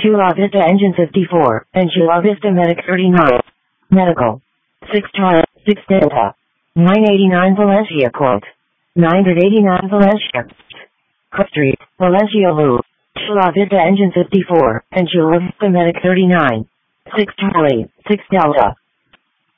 Chula Vista Engine 54, and Chula Vista Medic 39. Medical. 6 Charlie, 6 Delta. 989 Valencia Court. 989 Valencia. Cook Street, Valencia Loop. Chula Vista Engine 54, and Chula Vista Medic 39. 6 Charlie, 6 Delta.